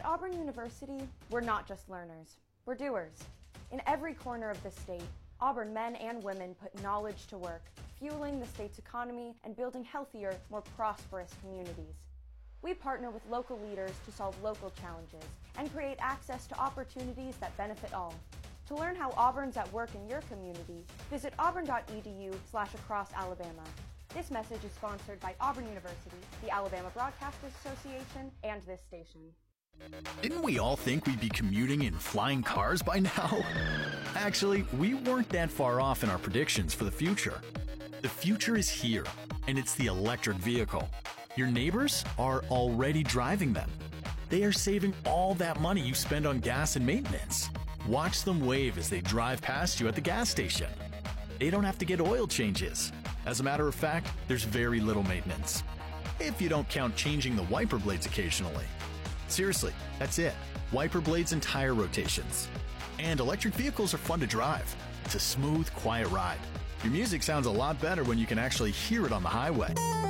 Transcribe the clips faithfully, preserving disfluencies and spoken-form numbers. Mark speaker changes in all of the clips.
Speaker 1: At Auburn University, we're not just learners, we're doers. In every corner of the state, Auburn men and women put knowledge to work, fueling the state's economy and building healthier, more prosperous communities. We partner with local leaders to solve local challenges and create access to opportunities that benefit all. To learn how Auburn's at work in your community, visit auburn.edu slash across Alabama. This message is sponsored by Auburn University, the Alabama Broadcasters Association, and this station.
Speaker 2: Didn't we all think we'd be commuting in flying cars by now? Actually, we weren't that far off in our predictions for the future. The future is here, and it's the electric vehicle. Your neighbors are already driving them. They are saving all that money you spend on gas and maintenance. Watch them wave as they drive past you at the gas station. They don't have to get oil changes. As a matter of fact, there's very little maintenance, if you don't count changing the wiper blades occasionally. Seriously, that's it. Wiper blades and tire rotations. And electric vehicles are fun to drive. It's a smooth, quiet ride. Your music sounds a lot better when you can actually hear it on the highway.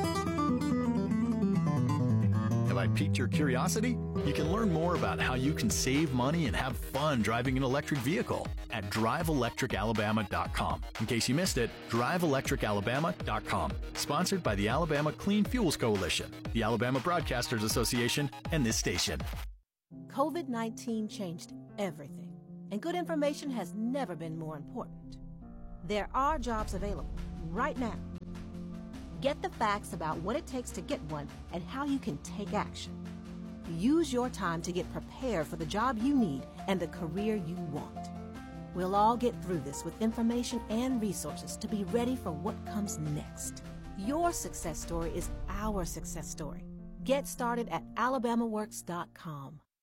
Speaker 2: Have I piqued your curiosity? You can learn more about how you can save money and have fun driving an electric vehicle at drive electric alabama dot com. In case you missed it, drive electric alabama dot com. Sponsored by the Alabama Clean Fuels Coalition, the Alabama Broadcasters Association, and this station.
Speaker 3: COVID nineteen changed everything, and good information has never been more important. There are jobs available right now. Get the facts about what it takes to get one and how you can take action. Use your time to get prepared for the job you need and the career you want. We'll all get through this with information and resources to be ready for what comes next. Your success story is our success story. Get started at alabama works dot com.